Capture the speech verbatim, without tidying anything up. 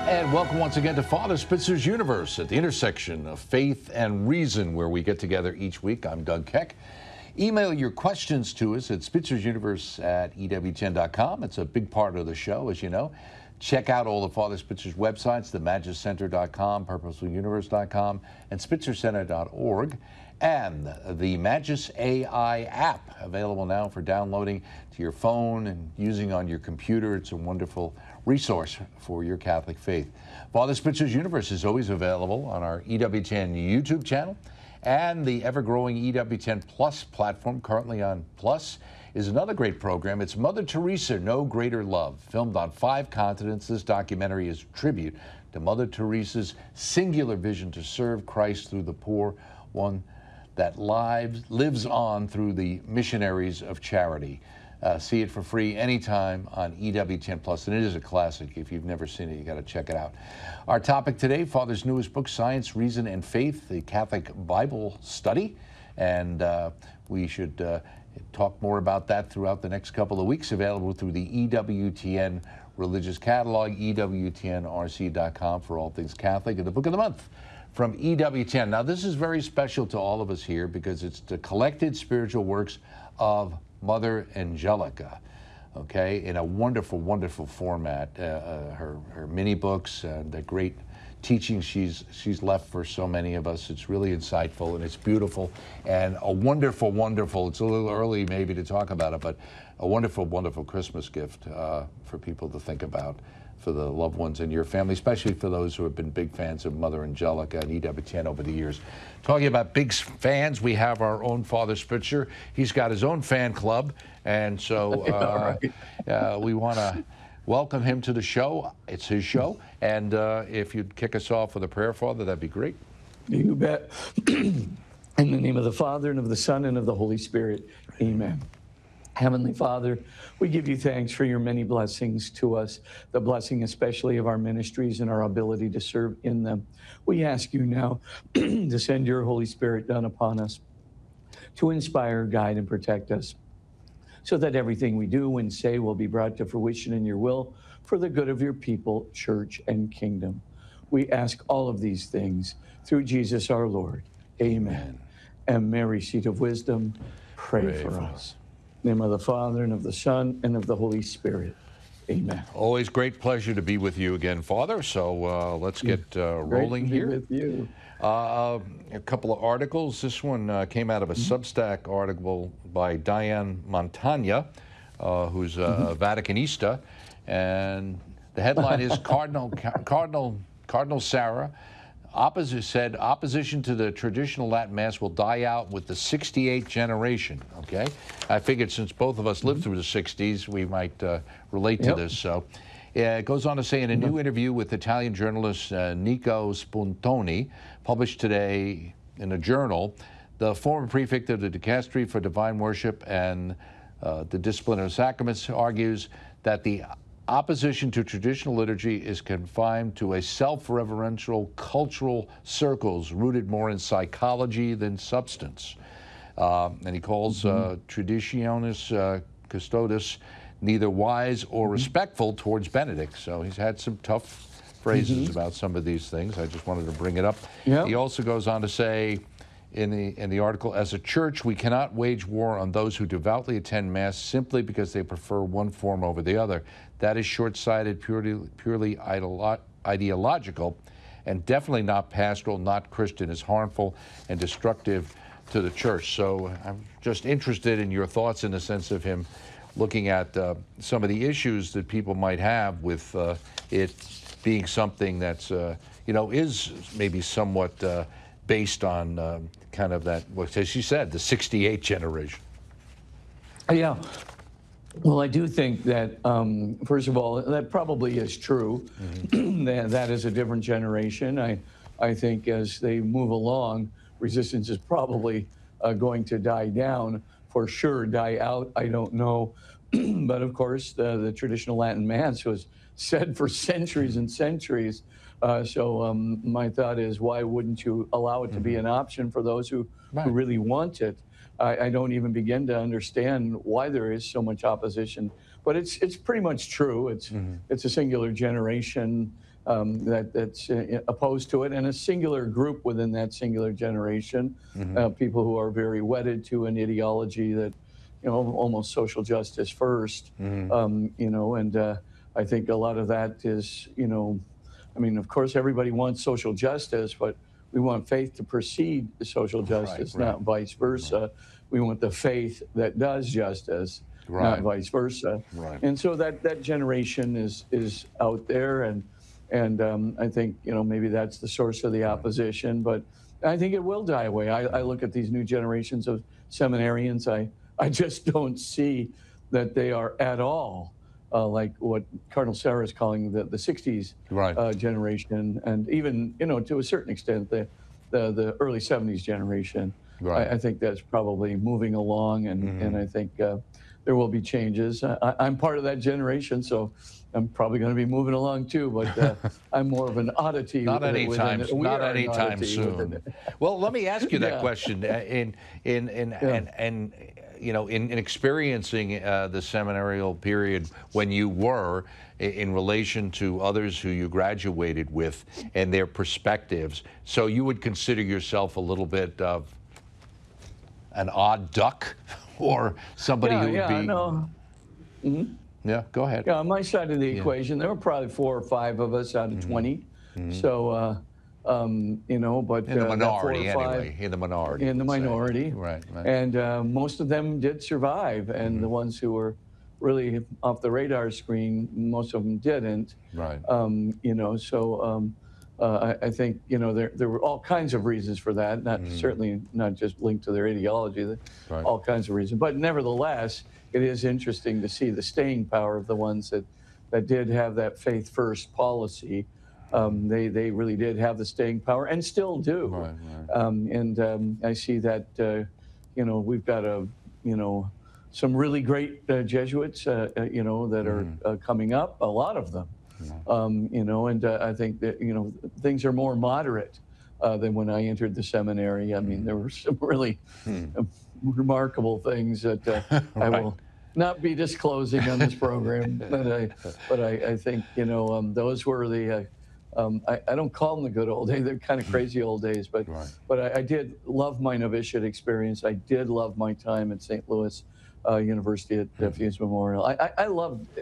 And welcome once again to Father Spitzer's Universe, at the intersection of faith and reason, where we get together each week. I'm Doug Keck. Email your questions to us at spitzer'suniverse at E W T N dot com. It's a big part of the show, as you know. Check out all of Father Spitzer's websites, the magis center dot com, purposeful universe dot com, and spitzer center dot org. And the Magis A I app, available now for downloading to your phone and using on your computer. It's a wonderful resource for your Catholic faith. Father Spitzer's Universe is always available on our E W T N YouTube channel, and the ever-growing E W T N Plus platform, currently on Plus, is another great program. It's Mother Teresa, No Greater Love. Filmed on five continents, this documentary is a tribute to Mother Teresa's singular vision to serve Christ through the poor, one that lives, lives on through the missionaries of charity. Uh, see it for free anytime on E W T N Plus, and it is a classic. If you've never seen it, you got to check it out. Our topic today, Father's newest book, Science, Reason, and Faith, the Catholic Bible Study, and uh, we should uh, talk more about that throughout the next couple of weeks, available through the E W T N Religious Catalog, E W T N R C dot com for all things Catholic, and the Book of the Month from E W T N. Now, this is very special to all of us here because it's the collected spiritual works of Mother Angelica, okay, in a wonderful, wonderful format. Uh, uh, her, her mini books and the great teaching she's she's left for so many of us. It's really insightful and it's beautiful and a wonderful, wonderful, it's a little early maybe to talk about it, but a wonderful, wonderful Christmas gift uh, for people to think about, for the loved ones in your family, especially for those who have been big fans of Mother Angelica and E W T N over the years. Talking about big fans, we have our own Father Spitzer. He's got his own fan club, and so uh, right. uh, we want to welcome him to the show. It's his show, and uh, if you'd kick us off with a prayer, Father, that'd be great. You bet. In the name of the Father, and of the Son, and of the Holy Spirit, amen. Heavenly Father, we give you thanks for your many blessings to us, the blessing especially of our ministries and our ability to serve in them. We ask you now to send your Holy Spirit down upon us, to inspire, guide, and protect us, so that everything we do and say will be brought to fruition in your will for the good of your people, church, and kingdom. We ask all of these things through Jesus our Lord. Amen. And Mary, seat of wisdom, pray, pray for, for us. us. In the name of the Father, and of the Son, and of the Holy Spirit. Amen. Always great pleasure to be with you again, Father. So uh, let's get uh, rolling great to here. Be with you. Uh, a couple of articles. This one uh, came out of a mm-hmm. Substack article by Diane Montagna, uh, who's a mm-hmm. Vaticanista, and the headline is Cardinal Cardinal Cardinal Sarah. Opposite said opposition to the traditional Latin Mass will die out with the sixty-eight generation. Okay, I figured since both of us lived through the sixties, we might uh, relate yep. to this. So uh, it goes on to say in a new interview with Italian journalist uh, Nico Spuntoni, published today in a journal, the former prefect of the Dicastery for Divine Worship and uh, the Discipline of Sacraments argues that the opposition to traditional liturgy is confined to a self-reverential cultural circles rooted more in psychology than substance. Uh, and he calls mm-hmm. uh, Traditionis uh, Custodes neither wise or mm-hmm. respectful towards Benedict. So he's had some tough phrases mm-hmm. about some of these things. I just wanted to bring it up. Yep. He also goes on to say, in the in the article, as a church, we cannot wage war on those who devoutly attend Mass simply because they prefer one form over the other. That is short-sighted, purely purely ideolo ideological, and definitely not pastoral, not Christian. Is harmful and destructive to the church. So I'm just interested in your thoughts in the sense of him looking at uh, some of the issues that people might have with uh, it being something that's uh, you know is maybe somewhat Uh, based on um, kind of that, what as you said, the sixty-eight generation. Yeah. Well, I do think that, um, first of all, that probably is true. Mm-hmm. that, that is a different generation. I, I think as they move along, resistance is probably uh, going to die down, for sure, die out, I don't know. But of course, the, the traditional Latin Mass was said for centuries and centuries. Uh, so um, my thought is, why wouldn't you allow it to be an option for those who, right. who really want it? I, I don't even begin to understand why there is so much opposition. But it's it's pretty much true. It's mm-hmm. it's a singular generation. um, that, that's uh, opposed to it, and a singular group within that singular generation, Mm-hmm. uh, people who are very wedded to an ideology that, you know, almost social justice first, Mm-hmm. um, you know, and uh, I think a lot of that is, you know, I mean, of course, everybody wants social justice, but we want faith to precede the social justice, right. not vice versa. We want the faith that does justice, Right. not vice versa. Right. And so that that generation is is out there, and and um, I think, you know, maybe that's the source of the opposition, but I think it will die away. I, I look at these new generations of seminarians. I I just don't see that they are at all uh, like what Cardinal Sarah is calling the the sixties Right. uh, generation, and even, you know, to a certain extent the the, the early seventies generation. Right. I, I think that's probably moving along, and and I think uh, there will be changes. I, I'm part of that generation, so I'm probably going to be moving along too. But uh, I'm more of an oddity. Not within- anytime, within- we not are an anytime oddity within soon. it. Well, let me ask you that Yeah. question. Uh, In in in and and you know, in, in experiencing uh, the seminarial period when you were i- in relation to others who you graduated with and their perspectives, so you would consider yourself a little bit of an odd duck, or somebody Yeah, who would yeah, be. no. Yeah, go ahead. Yeah, on my side of the equation, there were probably four or five of us out of twenty. So, uh, um, you know, but In the uh, that four minority, or five- anyway. In the minority. in the let's say. minority. Right, right. And uh, most of them did survive, and the ones who were really off the radar screen, most of them didn't. Right. Um, you know, so um, uh, I, I think, you know, there, there were all kinds of reasons for that, not certainly not just linked to their ideology, there- Right. all kinds of reasons. But nevertheless, it is interesting to see the staying power of the ones that, that did have that faith first policy. Um, they, they really did have the staying power and still do. Right, right. Um, and um, I see that, uh, you know, we've got a, you know, some really great uh, Jesuits, uh, uh, you know, that are uh, coming up, a lot of them, um, you know, and uh, I think that, you know, things are more moderate uh, than when I entered the seminary. I mean, there were some really uh, remarkable things that uh, I Right. will not be disclosing on this program, but I, but I, I think, you know, um, those were the, uh, um, I, I don't call them the good old days. They're kind of crazy old days, but Right. but I, I did love my novitiate experience. I did love my time at Saint Louis uh, University at uh, Fuse Memorial. I, I, I loved